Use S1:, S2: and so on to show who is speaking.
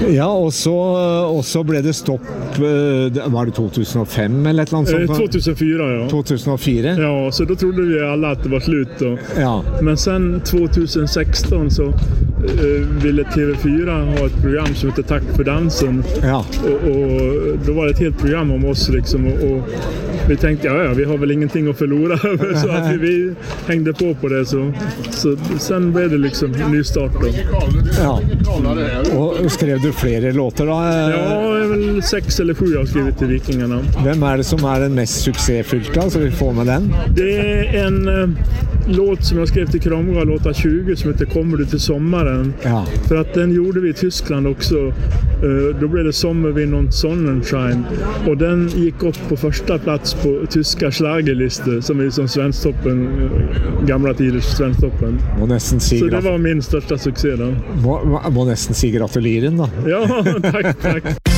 S1: Ja, og så ble det stopp, var det 2005 eller et eller annet sånt?
S2: 2004, ja.
S1: 2004?
S2: Ja, så då trodde vi alla att det var slut då.
S1: Ja.
S2: Men sen 2016 så ville TV4 ha ett program som heter Tack för dansen.
S1: Ja.
S2: Och då var det ett helt program om oss liksom och vi tänkte ja, vi har väl ingenting att förlora så att vi hängde på det så sen blev det liksom ny start då.
S1: Ja. Och skrev du flere låter då?
S2: Ja, det är väl 6 eller 7 jag har skrivit till Vikingarna.
S1: Vem är det som är den mest succéfyllda så vi får med den?
S2: Det är en låt som jag skrev till Kramga, låta 20 som heter Kommer du till sommaren.
S1: Ja.
S2: För att den gjorde vi i Tyskland också. Då blev det Sommer vid någon Sonnenschein och den gick upp på första plats på tyska schlagerlistor som är som Svensktoppen, gamla tiders Svensktoppen. Så det var min största succé då.
S1: Må nesten si gratulerer da.
S2: Ja, tack.